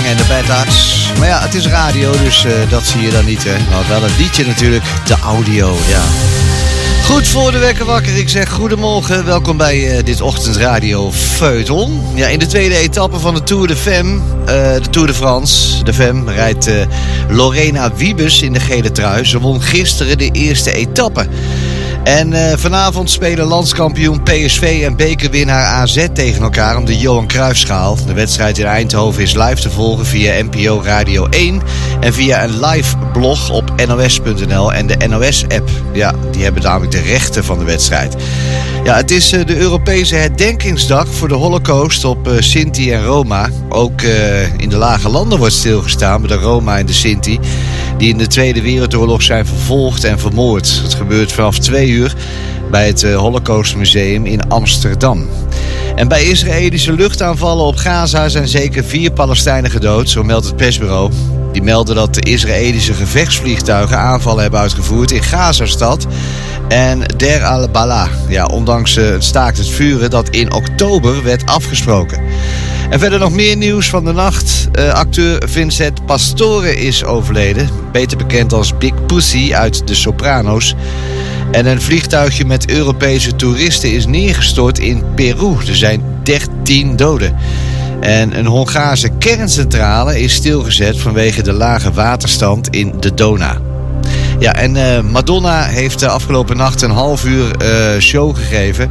en de Bad Arts. Maar ja, het is radio, dus dat zie je dan niet, hè. Maar wel het liedje natuurlijk, de audio, ja. Goed, voor de wekker wakker. Ik zeg goedemorgen. Welkom bij dit ochtendradio Feuilleton. Ja, in de tweede etappe van de Tour de Femme, de Tour de France, de Femme, rijdt Lorena Wiebes in de gele trui. Ze won gisteren de eerste etappe. En vanavond spelen landskampioen PSV en bekerwinnaar AZ tegen elkaar om de Johan Cruijffschaal. De wedstrijd in Eindhoven is live te volgen via NPO Radio 1 en via een live blog op nos.nl en de NOS-app. Ja, die hebben namelijk de rechten van de wedstrijd. Ja, het is de Europese herdenkingsdag voor de Holocaust op Sinti en Roma. Ook in de lage landen wordt stilgestaan bij de Roma en de Sinti, die in de Tweede Wereldoorlog zijn vervolgd en vermoord. Het gebeurt vanaf 2 uur bij het Holocaustmuseum in Amsterdam. En bij Israëlische luchtaanvallen op Gaza zijn zeker 4 Palestijnen gedood, zo meldt het persbureau. Die melden dat de Israëlische gevechtsvliegtuigen aanvallen hebben uitgevoerd in Gazastad en Der al-Bala. Ja, ondanks het staakt het vuren dat in oktober werd afgesproken. En verder nog meer nieuws van de nacht. Acteur Vincent Pastore is overleden. Beter bekend als Big Pussy uit De Sopranos. En een vliegtuigje met Europese toeristen is neergestort in Peru. Er zijn 13 doden. En een Hongaarse kerncentrale is stilgezet vanwege de lage waterstand in de Dona. Ja, en Madonna heeft de afgelopen nacht een half uur show gegeven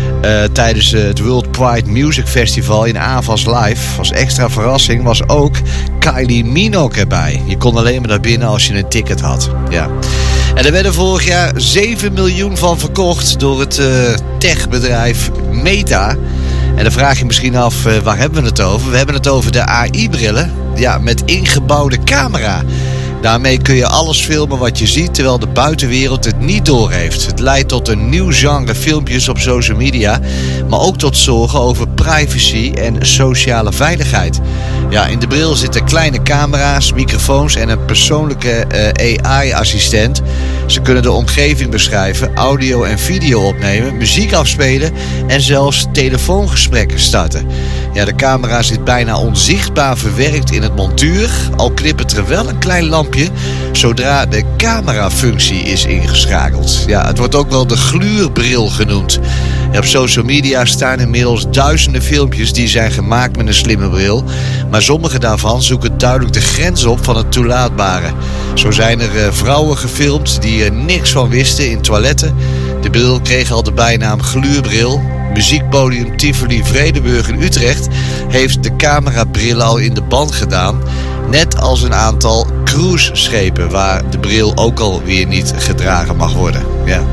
tijdens het World Pride Music Festival in Avas Live. Als extra verrassing was ook Kylie Minogue erbij. Je kon alleen maar naar binnen als je een ticket had. Ja. En er werden vorig jaar 7 miljoen van verkocht door het techbedrijf Meta. En dan vraag je misschien af, waar hebben we het over? We hebben het over de AI-brillen, ja, met ingebouwde camera. Daarmee kun je alles filmen wat je ziet, terwijl de buitenwereld het niet doorheeft. Het leidt tot een nieuw genre filmpjes op social media, maar ook tot zorgen over privacy en sociale veiligheid. Ja, in de bril zitten kleine camera's, microfoons en een persoonlijke AI-assistent. Ze kunnen de omgeving beschrijven, audio en video opnemen, muziek afspelen en zelfs telefoongesprekken starten. Ja, de camera zit bijna onzichtbaar verwerkt in het montuur, al knippert er wel een klein lampje zodra de camerafunctie is ingeschakeld. Ja, het wordt ook wel de gluurbril genoemd. Ja, op social media staan inmiddels duizenden filmpjes die zijn gemaakt met een slimme bril, maar sommige daarvan zoeken duidelijk de grens op van het toelaatbare. Zo zijn er vrouwen gefilmd die er niks van wisten in toiletten. De bril kreeg al de bijnaam gluurbril. Muziekpodium Tivoli Vredenburg in Utrecht heeft de camerabrillen al in de band gedaan. Net als een aantal cruiseschepen waar de bril ook alweer niet gedragen mag worden. Ja.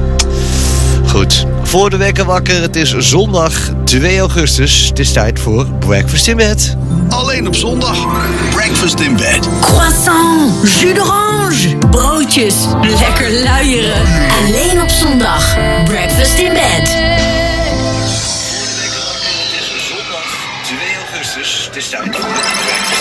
Goed, voor de wekker wakker. Het is zondag 2 augustus. Het is tijd voor Breakfast in Bed. Alleen op zondag. Breakfast in Bed. Croissant, jus d'orange, broodjes, lekker luieren. Alleen op zondag. Breakfast in Bed.